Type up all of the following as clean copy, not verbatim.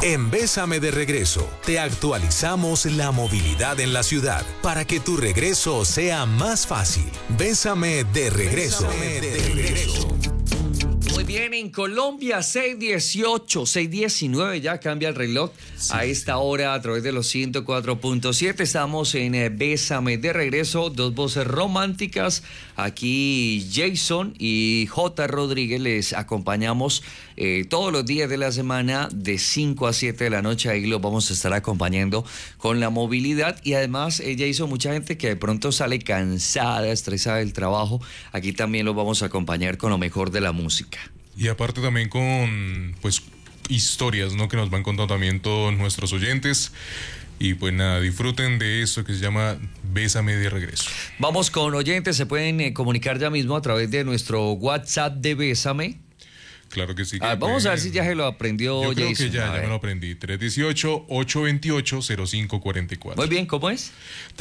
En Bésame de Regreso, te actualizamos la movilidad en la ciudad para que tu regreso sea más fácil. Bésame de Regreso. Bésame de Regreso. Muy bien, en Colombia, 6:18, 6:19, ya cambia el reloj. Sí. A esta hora, a través de los 104.7, estamos en Bésame de Regreso, dos voces románticas. Aquí Jason y J. Rodríguez les acompañamos todos los días de la semana, de 5 a 7 de la noche. Ahí los vamos a estar acompañando con la movilidad. Y además, Jason, mucha gente que de pronto sale cansada, estresada del trabajo, aquí también los vamos a acompañar con lo mejor de la música. Y aparte también con, pues, historias, ¿no?, que nos van contando también todos nuestros oyentes. Y pues nada, disfruten de esto que se llama Bésame de Regreso. Vamos con oyentes, se pueden comunicar ya mismo a través de nuestro WhatsApp de Bésame. Claro que sí. Vamos a ver si ya se lo aprendió Jason. Yo creo que ya me lo aprendí. 318-828-0544. Muy bien, ¿cómo es?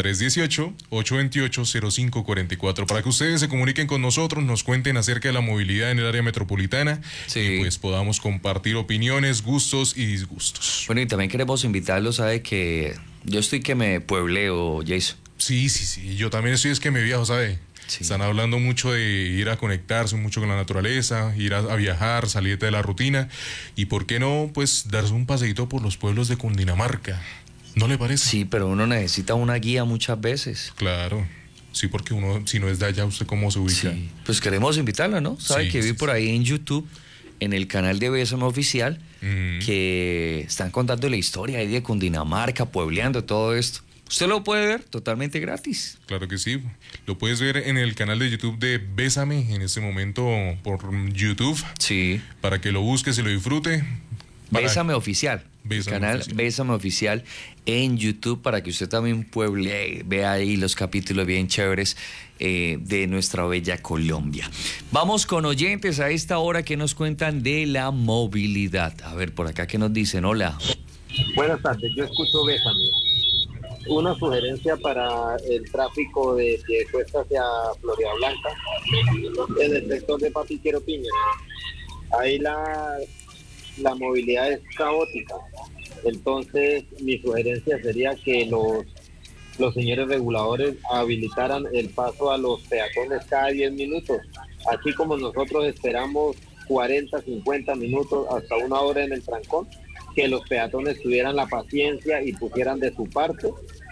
318-828-0544. Para que ustedes se comuniquen con nosotros, nos cuenten acerca de la movilidad en el área metropolitana. Sí. Y pues podamos compartir opiniones, gustos y disgustos. Bueno, y también queremos invitarlos, ¿sabe? Que yo estoy que me puebleo, Jason. Sí. Yo también estoy, es que me viajo, ¿sabe? Sí. Están hablando mucho de ir a conectarse mucho con la naturaleza, ir a viajar, salir de la rutina y por qué no, pues, darse un paseíto por los pueblos de Cundinamarca. ¿No le parece? Sí, pero uno necesita una guía muchas veces. Claro, sí, porque uno, si no es de allá, ¿usted cómo se ubica? Sí, pues queremos invitarla, ¿no? Sabe que vi por ahí en YouTube, en el canal de Bésame Oficial, que están contando la historia ahí de Cundinamarca, puebleando todo esto. Usted lo puede ver totalmente gratis. Claro que sí. Lo puedes ver en el canal de YouTube de Bésame, en este momento por YouTube. Sí. Para que lo busques y lo disfrute. Bésame Oficial. Canal Bésame Oficial en YouTube para que usted también vea ahí los capítulos bien chéveres de nuestra bella Colombia. Vamos con oyentes a esta hora que nos cuentan de la movilidad. A ver, por acá, ¿qué nos dicen? Hola. Buenas tardes, yo escucho Bésame. Una sugerencia para el tráfico de Piedecuesta hacia Florida Blanca, en el sector de Papiquero Piña. Ahí la movilidad es caótica. Entonces, mi sugerencia sería que los señores reguladores habilitaran el paso a los peatones cada 10 minutos. Así como nosotros esperamos 40, 50 minutos, hasta una hora en el trancón, que los peatones tuvieran la paciencia y pusieran de su parte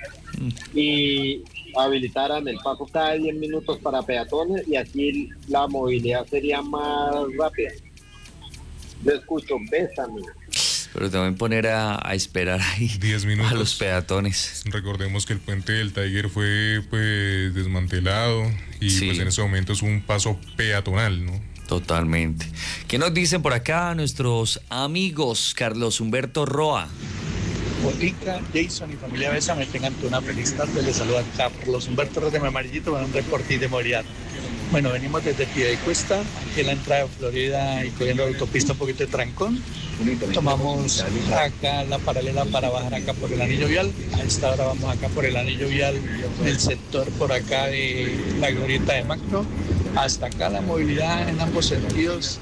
y habilitaran el paso cada 10 minutos para peatones y así la movilidad sería más rápida. Yo escucho Bésame. Pero también poner a esperar ahí 10 minutos a los peatones. Recordemos que el puente del Tiger fue pues desmantelado y sí, pues en ese momento es un paso peatonal, ¿no? Totalmente. ¿Qué nos dicen por acá nuestros amigos? Carlos Humberto Roa. Botica, Jason y familia Bésame, tengan una feliz tarde. Les saluda Carlos Humberto Roa de Amarillito para un reporte de movilidad. Bueno, venimos desde Piedecuesta, aquí en la entrada de Florida y cogiendo la autopista un poquito de trancón. Tomamos acá la paralela para bajar acá por el anillo vial. A esta hora vamos acá por el anillo vial del sector por acá de la glorieta de Macro. Hasta acá la movilidad en ambos sentidos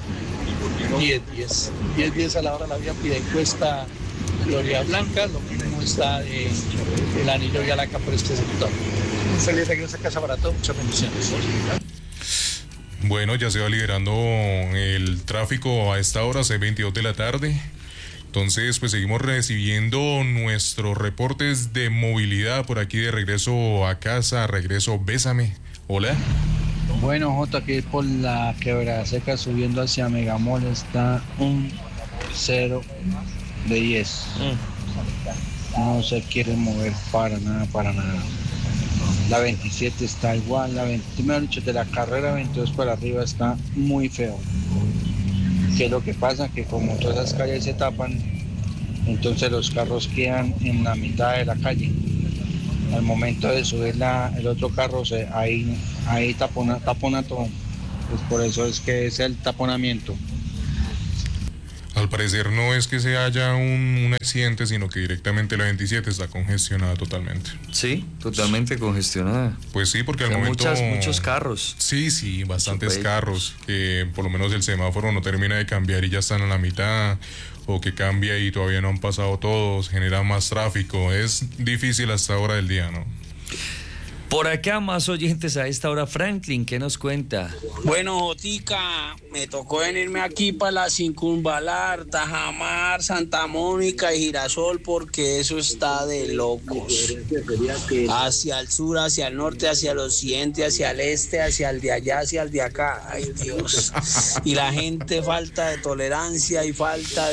10-10 a la hora la vía Piedecuesta Florida Blanca, lo mismo está el anillo vial acá por este sector. Un feliz regreso a casa para todos, muchas bendiciones. Bueno, ya se va liberando el tráfico a esta hora, 6:22 de la tarde. Entonces, pues seguimos recibiendo nuestros reportes de movilidad por aquí de regreso a casa, regreso Bésame. Hola. Bueno, Jota, que por la Quebrada Seca subiendo hacia Megamol está un 0 de 10. No se quiere mover para nada. La 27 está igual, mejor dicho, de la carrera 22 para arriba está muy feo. ¿Qué es lo que pasa? Que como todas las calles se tapan, entonces los carros quedan en la mitad de la calle. Al momento de subir el otro carro, ahí tapona todo. Pues por eso es que es el taponamiento. Al parecer no es que se haya un accidente, sino que directamente la 27 está congestionada totalmente. Sí, totalmente congestionada. Pues sí, porque O al sea, momento... muchos carros. Sí, bastantes Muchos carros, que por lo menos el semáforo no termina de cambiar y ya están a la mitad, o que cambia y todavía no han pasado todos, genera más tráfico. Es difícil hasta ahora del día, ¿no? Por acá más oyentes a esta hora. Franklin, ¿qué nos cuenta? Bueno, Jotica, me tocó venirme aquí para la Circunvalar, Tajamar, Santa Mónica y Girasol porque eso está de locos. Hacia el sur, hacia el norte, hacia el occidente, hacia el este, hacia el de allá, hacia el de acá. Ay, Dios. Y la gente falta de tolerancia y falta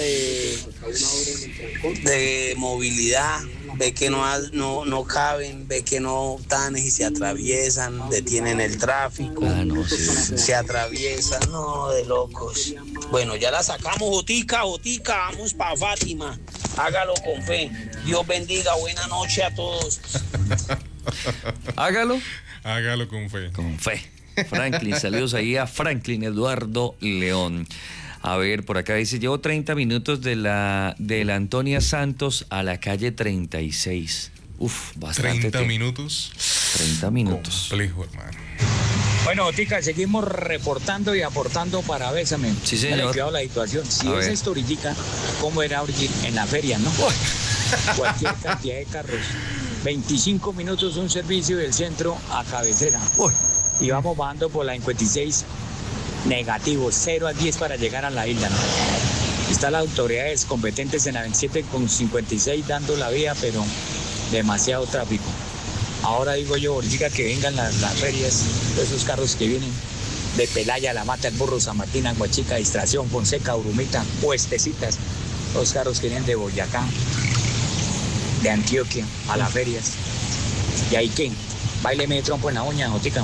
de movilidad. Ve que no caben, ve que no están y se atraviesan, detienen el tráfico, se atraviesan, no, de locos. Bueno, ya la sacamos, Jotica, vamos para Fátima, hágalo con fe. Dios bendiga, buena noche a todos. Hágalo con fe. con fe. Franklin, saludos ahí a Franklin Eduardo León. A ver, por acá dice, llevo 30 minutos de la Antonia Santos a la calle 36. Uf, bastante 30 minutos. 30 minutos. Complejo, hermano. Bueno, Tica, seguimos reportando y aportando para Bésame. Sí, señor. Dale cuidado la situación. Si A es ver. esto, Orillica, ¿cómo era en la feria, no? Cualquier cantidad de carros. 25 minutos un servicio del centro a cabecera. Y vamos bajando por la 56. Negativo, 0 a 10 para llegar a la isla, ¿no? Están las autoridades competentes en la 27 con 56 dando la vía, pero demasiado tráfico. Ahora digo yo, Orillica, que vengan las ferias, esos carros que vienen de Pelaya, La Mata, El Burro, San Martín, Aguachica, Distracción, Fonseca, Urumita, Puestecitas, los carros que vienen de Boyacá, de Antioquia, a las ferias. ¿Y ahí qué? Báileme de trompo en la uña, Jotica.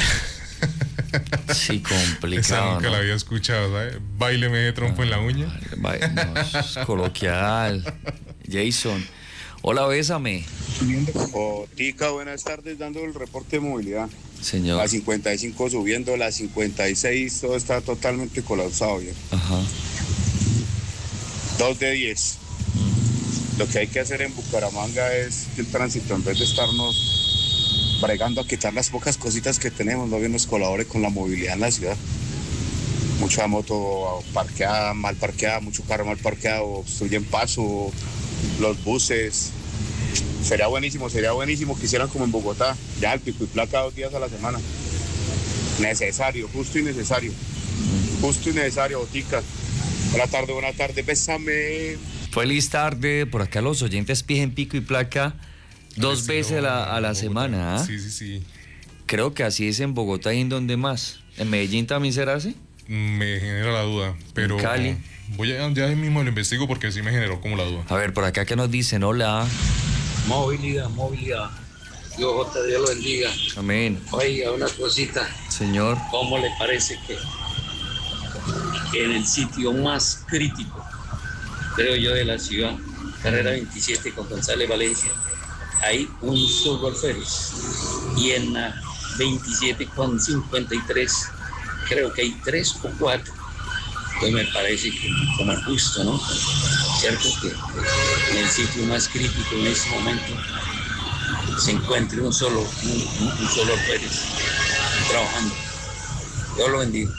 Sí, complicado. Esa nunca ¿no? la había escuchado, ¿sabes? Báileme de trompo en la uña. No, es coloquial. Jason, hola, Bésame. Tica, buenas tardes, dando el reporte de movilidad. Señor. La 55 subiendo, la 56, todo está totalmente colapsado ya. Ajá. 2 de 10. Lo que hay que hacer en Bucaramanga es que el tránsito, en vez de estarnos bregando a quitar las pocas cositas que tenemos, no bien nos colabore con la movilidad en la ciudad. Mucha moto parqueada, mal parqueada, mucho carro mal parqueado, obstruyen paso, los buses. Sería buenísimo que hicieran como en Bogotá, ya el pico y placa 2 días a la semana. Necesario, justo y necesario. Justo y necesario, Botica. Buena tarde, bésame. Feliz tarde. Por acá los oyentes piden pico y placa 2 veces a la semana. ¿Ah? Sí. Creo que así es en Bogotá y en donde más. ¿En Medellín también será así? Me genera la duda, pero En Cali. ya mismo lo investigo porque sí me generó como la duda. A ver, por acá que nos dicen, hola. Movilidad. Dios lo bendiga. Amén. Oiga, una cosita. Señor. ¿Cómo le parece que en el sitio más crítico, creo yo, de la ciudad, carrera 27 con González Valencia, hay un solo Férez? Y en la 27 con 53, creo que hay 3 o 4. Pues me parece que como es justo, ¿no? Cierto que en el sitio más crítico en este momento se encuentre un solo Férez trabajando. Dios lo bendiga.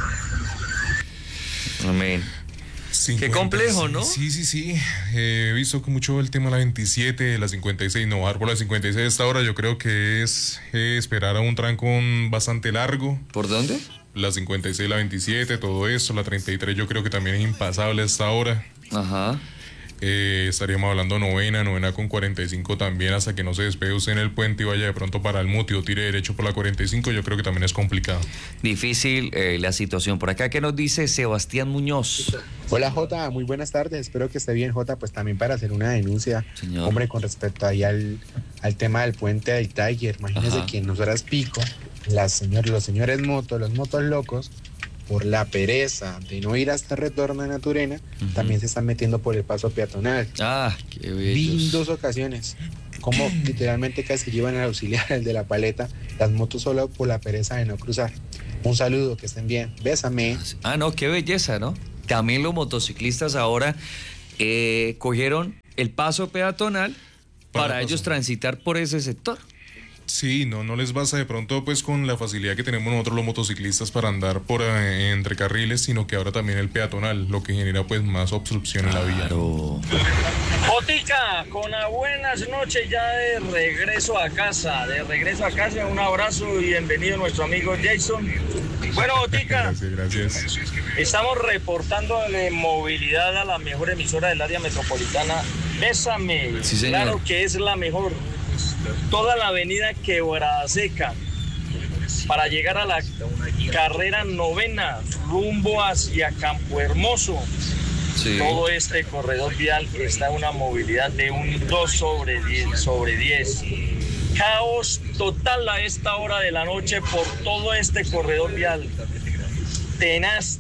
Amén. 50, Qué complejo, ¿no? Sí. He visto que mucho el tema de la 27, la 56, no bajar por la 56 hasta ahora, yo creo que es esperar a un trancón bastante largo. ¿Por dónde? La 56, la 27, todo eso, la 33 yo creo que también es impasable hasta ahora. Ajá. Estaríamos hablando novena con 45 también, hasta que no se despegue usted en el puente y vaya de pronto para el Muti o tire derecho por la 45, yo creo que también es complicado. Difícil la situación. Por acá, ¿qué nos dice Sebastián Muñoz? Hola Jota, muy buenas tardes, espero que esté bien Jota, pues también para hacer una denuncia, Señor. Hombre, con respecto ahí al tema del puente del Tiger. Imagínense Ajá. que en 2 horas pico, los señores motos, los motos locos, por la pereza de no ir hasta el retorno de Naturena, también se están metiendo por el paso peatonal. Ah, qué bellos. Vi en 2 ocasiones como literalmente casi llevan al auxiliar, el de la paleta, las motos solo por la pereza de no cruzar. Un saludo, que estén bien. Bésame. Ah, no, qué belleza, ¿no? también los motociclistas ahora cogieron el paso peatonal para ellos transitar por ese sector. Sí, no les basta de pronto pues con la facilidad que tenemos nosotros los motociclistas para andar por entre carriles, sino que ahora también el peatonal, lo que genera pues más obstrucción en la vía. Botica, con las buenas noches ya de regreso a casa, un abrazo y bienvenido nuestro amigo Jason. Bueno, Botica, gracias. Estamos reportando de movilidad a la mejor emisora del área metropolitana, Bésame, sí, señor. Claro que es la mejor. Toda la avenida Quebrada Seca para llegar a la carrera 9ª rumbo hacia Campo Hermoso. Sí. Todo este corredor vial está en una movilidad de un 2 sobre 10. Caos total a esta hora de la noche por todo este corredor vial. Tenaz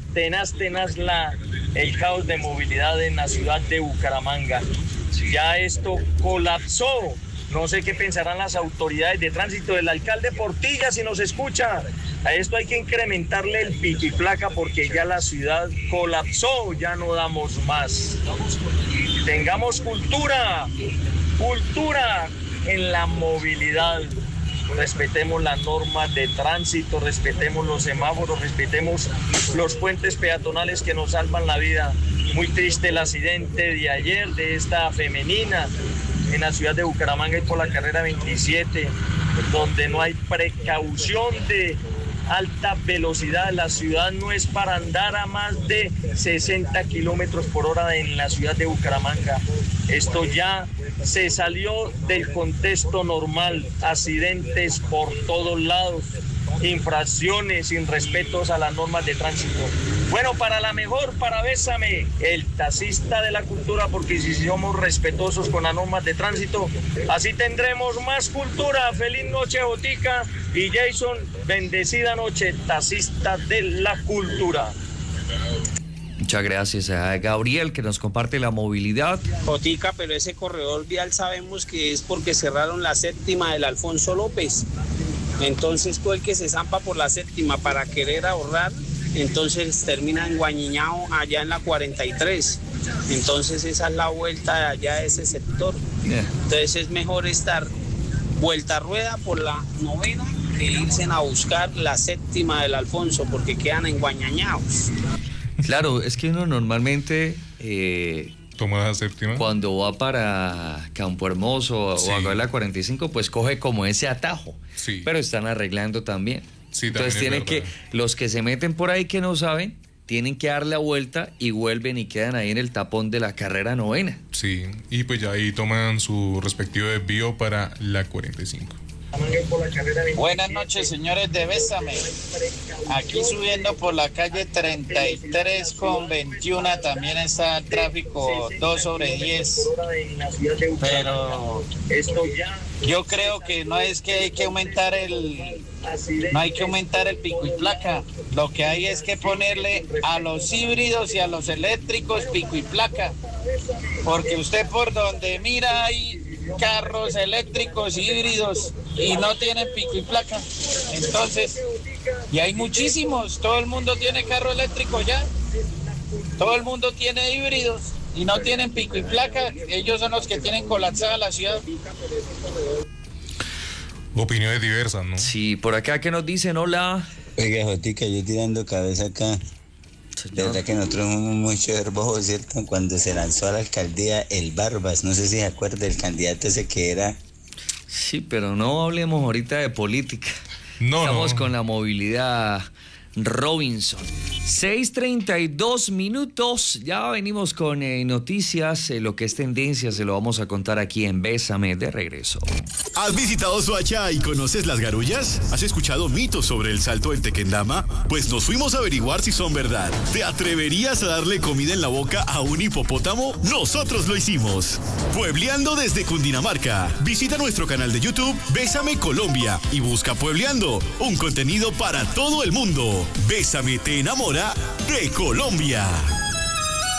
el caos de movilidad en la ciudad de Bucaramanga. Ya esto colapsó. No sé qué pensarán las autoridades de tránsito. El alcalde Portilla, si nos escucha, a esto hay que incrementarle el pico y placa porque ya la ciudad colapsó, ya no damos más. Tengamos cultura en la movilidad. Respetemos las normas de tránsito, respetemos los semáforos, respetemos los puentes peatonales que nos salvan la vida. Muy triste el accidente de ayer de esta femenina en la ciudad de Bucaramanga y por la carrera 27, donde no hay precaución de alta velocidad. La ciudad no es para andar a más de 60 kilómetros por hora en la ciudad de Bucaramanga. Esto ya se salió del contexto normal, accidentes por todos lados, infracciones, irrespetos a las normas de tránsito. Bueno, para la mejor, para Bésame, el taxista de la cultura, porque si somos respetuosos con las normas de tránsito, así tendremos más cultura. Feliz noche, Botica y Jason, bendecida noche, taxista de la cultura. Muchas gracias a Gabriel que nos comparte la movilidad. Botica, pero ese corredor vial sabemos que es porque cerraron la 7ª del Alfonso López. Entonces todo el que se zampa por la 7ª para querer ahorrar, entonces termina enguañiñado allá en la 43. Entonces esa es la vuelta de allá de ese sector. Entonces es mejor estar vuelta a rueda por la 9ª que irse a buscar la 7ª del Alfonso porque quedan enguañañados. Claro, es que uno normalmente toma la 7ª. Cuando va para Campo Hermoso o a la 45, pues coge como ese atajo. Sí. Pero están arreglando también. Sí, entonces tienen que, los que se meten por ahí que no saben, tienen que dar la vuelta y vuelven y quedan ahí en el tapón de la carrera 9ª. Sí, y pues ya ahí toman su respectivo desvío para la 45. Buenas noches, señores de Bésame. Aquí subiendo por la calle 33 con 21 también está el tráfico 2 sobre 10. Pero yo creo que no es que hay que aumentar el pico y placa. Lo que hay es que ponerle a los híbridos y a los eléctricos pico y placa. Porque usted por donde mira hay carros eléctricos híbridos y no tienen pico y placa. Entonces, y hay muchísimos, todo el mundo tiene carro eléctrico ya, todo el mundo tiene híbridos y no tienen pico y placa. Ellos son los que tienen colapsada la ciudad. Opiniones diversas, ¿no? Sí, por acá que nos dicen, hola. Oiga, Jotica, yo tirando cabeza acá. De verdad que nosotros fuimos mucho herbosos, ¿cierto? Cuando se lanzó a la alcaldía el Barbas, no sé si se acuerda del candidato ese que era. Sí, pero no hablemos ahorita de política. Estamos con la movilidad. Robinson. 6:32 minutos. Ya venimos con noticias, lo que es tendencia, se lo vamos a contar aquí en Bésame de regreso. ¿Has visitado Soacha y conoces las garullas? ¿Has escuchado mitos sobre el salto del Tequendama? Pues nos fuimos a averiguar si son verdad. ¿Te atreverías a darle comida en la boca a un hipopótamo? Nosotros lo hicimos. Puebleando desde Cundinamarca. Visita nuestro canal de YouTube Bésame Colombia y busca Puebleando, un contenido para todo el mundo. Bésame te enamora de Colombia.